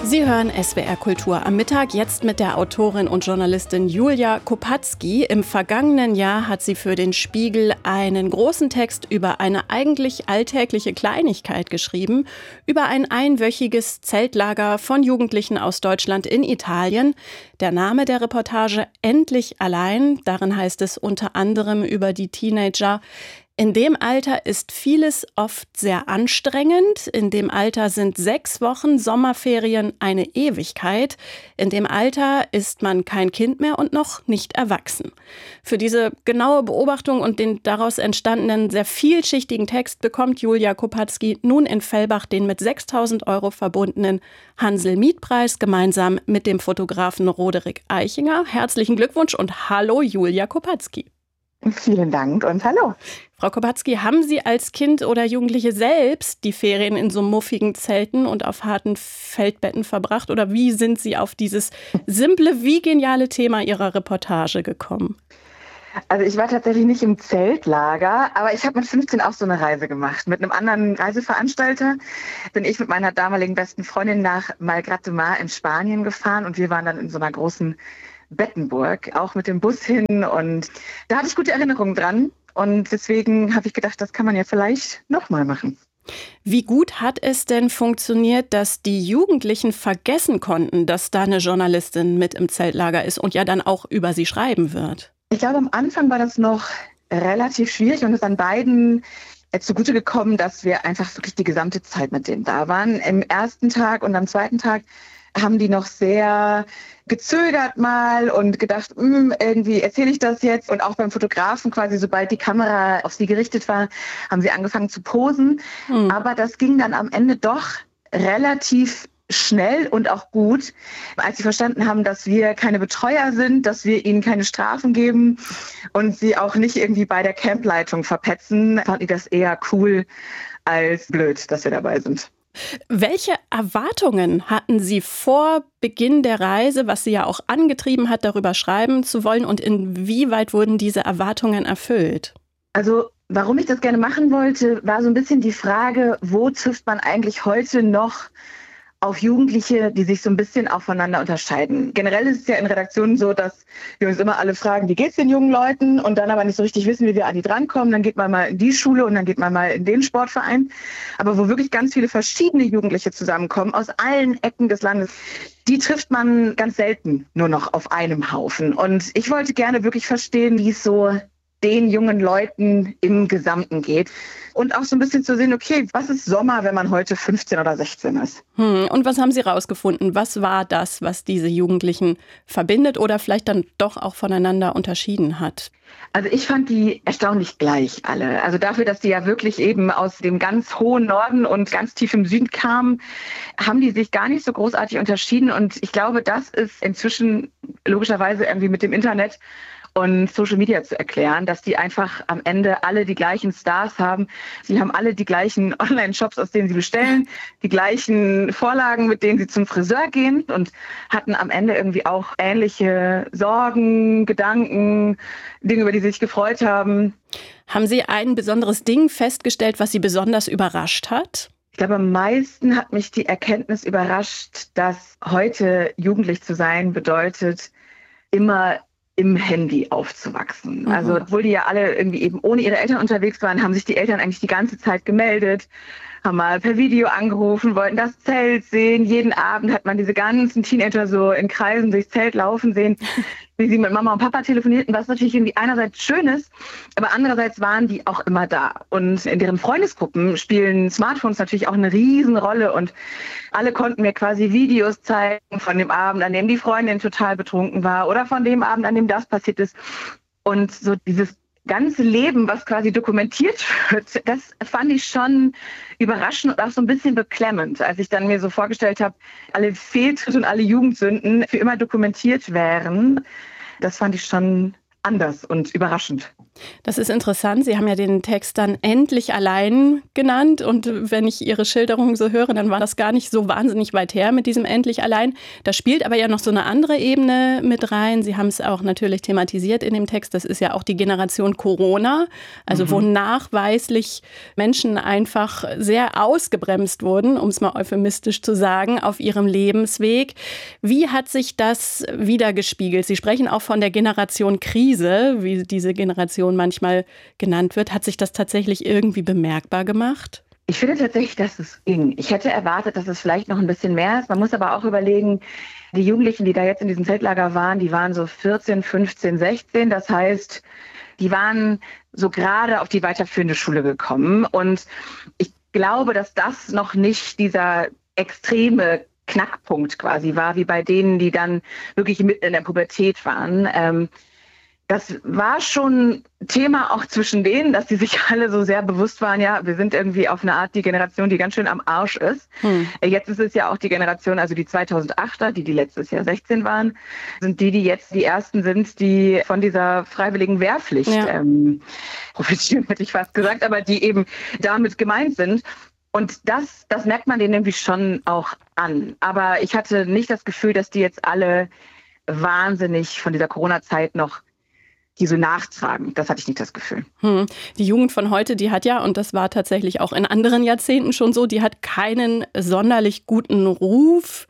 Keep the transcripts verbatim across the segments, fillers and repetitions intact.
Sie hören S W R Kultur am Mittag, jetzt mit der Autorin und Journalistin Julia Kopatzky. Im vergangenen Jahr hat sie für den Spiegel einen großen Text über eine eigentlich alltägliche Kleinigkeit geschrieben, über ein einwöchiges Zeltlager von Jugendlichen aus Deutschland in Italien. Der Name der Reportage Endlich allein, darin heißt es unter anderem über die Teenager: In dem Alter ist vieles oft sehr anstrengend. In dem Alter sind sechs Wochen Sommerferien eine Ewigkeit. In dem Alter ist man kein Kind mehr und noch nicht erwachsen. Für diese genaue Beobachtung und den daraus entstandenen sehr vielschichtigen Text bekommt Julia Kopatzky nun in Fellbach den mit sechstausend Euro verbundenen Hansel-Mietpreis gemeinsam mit dem Fotografen Roderich Eichinger. Herzlichen Glückwunsch und hallo Julia Kopatzky. Vielen Dank und hallo. Frau Kopatzky, haben Sie als Kind oder Jugendliche selbst die Ferien in so muffigen Zelten und auf harten Feldbetten verbracht? Oder wie sind Sie auf dieses simple wie geniale Thema Ihrer Reportage gekommen? Also ich war tatsächlich nicht im Zeltlager, aber ich habe mit fünfzehn auch so eine Reise gemacht. Mit einem anderen Reiseveranstalter bin ich mit meiner damaligen besten Freundin nach Malgrat de Mar in Spanien gefahren und wir waren dann in so einer großen Bettenburg, auch mit dem Bus hin, und da hatte ich gute Erinnerungen dran und deswegen habe ich gedacht, das kann man ja vielleicht nochmal machen. Wie gut hat es denn funktioniert, dass die Jugendlichen vergessen konnten, dass da eine Journalistin mit im Zeltlager ist und ja dann auch über sie schreiben wird? Ich glaube, am Anfang war das noch relativ schwierig und es ist an beiden zugute gekommen, dass wir einfach wirklich die gesamte Zeit mit denen da waren. Im ersten Tag und am zweiten Tag haben die noch sehr gezögert mal und gedacht, irgendwie erzähle ich das jetzt. Und auch beim Fotografen quasi, sobald die Kamera auf sie gerichtet war, haben sie angefangen zu posen. Mhm. Aber das ging dann am Ende doch relativ schnell und auch gut, als sie verstanden haben, dass wir keine Betreuer sind, dass wir ihnen keine Strafen geben und sie auch nicht irgendwie bei der Campleitung verpetzen, fanden die das eher cool als blöd, dass wir dabei sind. Welche Erwartungen hatten Sie vor Beginn der Reise, was Sie ja auch angetrieben hat, darüber schreiben zu wollen, und inwieweit wurden diese Erwartungen erfüllt? Also, warum ich das gerne machen wollte, war so ein bisschen die Frage, wo trifft man eigentlich heute noch auf Jugendliche, die sich so ein bisschen aufeinander unterscheiden. Generell ist es ja in Redaktionen so, dass wir uns immer alle fragen, wie geht's den jungen Leuten, und dann aber nicht so richtig wissen, wie wir an die drankommen. Dann geht man mal in die Schule und dann geht man mal in den Sportverein. Aber wo wirklich ganz viele verschiedene Jugendliche zusammenkommen, aus allen Ecken des Landes, die trifft man ganz selten nur noch auf einem Haufen. Und ich wollte gerne wirklich verstehen, wie es so den jungen Leuten im Gesamten geht. Und auch so ein bisschen zu sehen, okay, was ist Sommer, wenn man heute fünfzehn oder sechzehn ist? Hm, und was haben Sie rausgefunden? Was war das, was diese Jugendlichen verbindet oder vielleicht dann doch auch voneinander unterschieden hat? Also ich fand die erstaunlich gleich alle. Also dafür, dass die ja wirklich eben aus dem ganz hohen Norden und ganz tief im Süden kamen, haben die sich gar nicht so großartig unterschieden. Und ich glaube, das ist inzwischen logischerweise irgendwie mit dem Internet und Social Media zu erklären, dass die einfach am Ende alle die gleichen Stars haben. Sie haben alle die gleichen Online-Shops, aus denen sie bestellen, die gleichen Vorlagen, mit denen sie zum Friseur gehen, und hatten am Ende irgendwie auch ähnliche Sorgen, Gedanken, Dinge, über die sie sich gefreut haben. Haben Sie ein besonderes Ding festgestellt, was Sie besonders überrascht hat? Ich glaube, am meisten hat mich die Erkenntnis überrascht, dass heute jugendlich zu sein bedeutet, immer im Handy aufzuwachsen. Mhm. Also obwohl die ja alle irgendwie eben ohne ihre Eltern unterwegs waren, haben sich die Eltern eigentlich die ganze Zeit gemeldet, haben mal per Video angerufen, wollten das Zelt sehen. Jeden Abend hat man diese ganzen Teenager so in Kreisen durchs Zelt laufen sehen, wie sie mit Mama und Papa telefonierten, was natürlich irgendwie einerseits schön ist, aber andererseits waren die auch immer da. Und in deren Freundesgruppen spielen Smartphones natürlich auch eine Riesenrolle, und alle konnten mir quasi Videos zeigen von dem Abend, an dem die Freundin total betrunken war, oder von dem Abend, an dem das passiert ist. Und so dieses ganze Leben, was quasi dokumentiert wird, das fand ich schon überraschend und auch so ein bisschen beklemmend, als ich dann mir so vorgestellt habe, alle Fehltritte und alle Jugendsünden für immer dokumentiert wären. Das fand ich schon anders und überraschend. Das ist interessant. Sie haben ja den Text dann endlich allein genannt. Und wenn ich Ihre Schilderung so höre, dann war das gar nicht so wahnsinnig weit her mit diesem endlich allein. Da spielt aber ja noch so eine andere Ebene mit rein. Sie haben es auch natürlich thematisiert in dem Text. Das ist ja auch die Generation Corona, also mhm. wo nachweislich Menschen einfach sehr ausgebremst wurden, um es mal euphemistisch zu sagen, auf ihrem Lebensweg. Wie hat sich das widergespiegelt? Sie sprechen auch von der Generation Krise, wie diese Generation manchmal genannt wird. Hat sich das tatsächlich irgendwie bemerkbar gemacht? Ich finde tatsächlich, dass es ging. Ich hätte erwartet, dass es vielleicht noch ein bisschen mehr ist. Man muss aber auch überlegen, die Jugendlichen, die da jetzt in diesem Zeltlager waren, die waren so vierzehn, fünfzehn, sechzehn. Das heißt, die waren so gerade auf die weiterführende Schule gekommen. Und ich glaube, dass das noch nicht dieser extreme Knackpunkt quasi war, wie bei denen, die dann wirklich mitten in der Pubertät waren. Ähm, Das war schon Thema auch zwischen denen, dass die sich alle so sehr bewusst waren, ja, wir sind irgendwie auf eine Art die Generation, die ganz schön am Arsch ist. Hm. Jetzt ist es ja auch die Generation, also die zweitausendachter, die die letztes Jahr sechzehn waren, sind die, die jetzt die ersten sind, die von dieser freiwilligen Wehrpflicht ja. ähm, profitieren, hätte ich fast gesagt, aber die eben damit gemeint sind. Und das, das merkt man denen irgendwie schon auch an. Aber ich hatte nicht das Gefühl, dass die jetzt alle wahnsinnig von dieser Corona-Zeit noch die so nachtragen. Das hatte ich nicht das Gefühl. Hm. Die Jugend von heute, die hat ja, und das war tatsächlich auch in anderen Jahrzehnten schon so, die hat keinen sonderlich guten Ruf.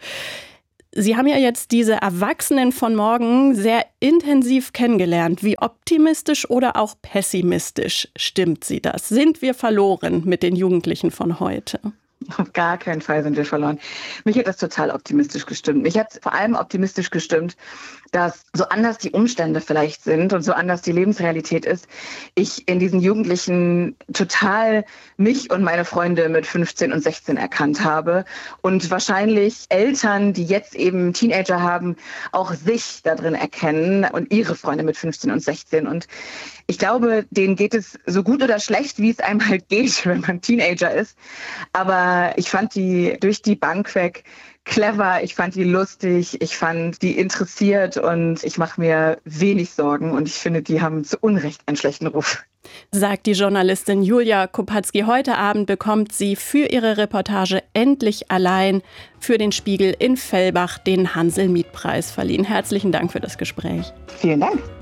Sie haben ja jetzt diese Erwachsenen von morgen sehr intensiv kennengelernt. Wie optimistisch oder auch pessimistisch stimmt Sie das? Sind wir verloren mit den Jugendlichen von heute? Auf gar keinen Fall sind wir verloren. Mich hat das total optimistisch gestimmt. Mich hat vor allem optimistisch gestimmt, dass so anders die Umstände vielleicht sind und so anders die Lebensrealität ist, ich in diesen Jugendlichen total mich und meine Freunde mit fünfzehn und sechzehn erkannt habe und wahrscheinlich Eltern, die jetzt eben Teenager haben, auch sich da drin erkennen und ihre Freunde mit fünfzehn und sechzehn. Und ich glaube, denen geht es so gut oder schlecht, wie es einem halt geht, wenn man Teenager ist. Aber ich fand die durch die Bank weg clever, ich fand die lustig, ich fand die interessiert und ich mache mir wenig Sorgen und ich finde, die haben zu Unrecht einen schlechten Ruf. Sagt die Journalistin Julia Kopatzky. Heute Abend bekommt sie für ihre Reportage Endlich allein für den Spiegel in Fellbach den Hansel-Mieth-Preis verliehen. Herzlichen Dank für das Gespräch. Vielen Dank.